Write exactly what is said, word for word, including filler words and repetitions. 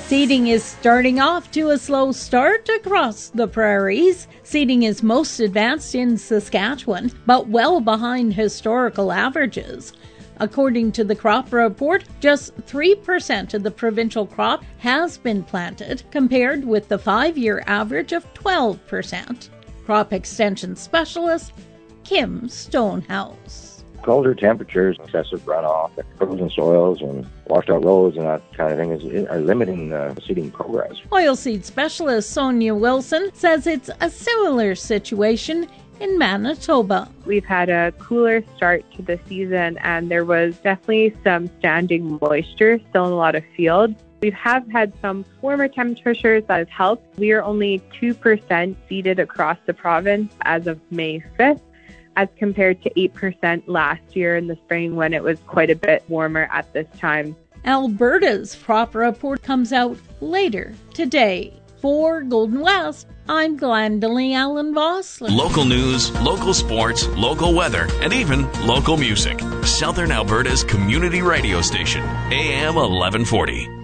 Seeding is starting off to a slow start across the prairies. Seeding is most advanced in Saskatchewan, but well behind historical averages. According to the crop report, just three percent of the provincial crop has been planted, compared with the five-year average of twelve percent. Crop extension specialist Kim Stonehouse. Colder temperatures, excessive runoff, frozen soils, and washed out roads and that kind of thing is, are limiting uh, seeding progress. Oilseed specialist Sonia Wilson says it's a similar situation in Manitoba. We've had a cooler start to the season, and there was definitely some standing moisture still in a lot of fields. We have had some warmer temperatures that have helped. We are only two percent seeded across the province as of May fifth, as compared to eight percent last year in the spring when it was quite a bit warmer at this time. Alberta's crop report comes out later today. For Golden West, I'm Glendalee Allen Vosloo. Local news, local sports, local weather, and even local music. Southern Alberta's community radio station, A M eleven forty.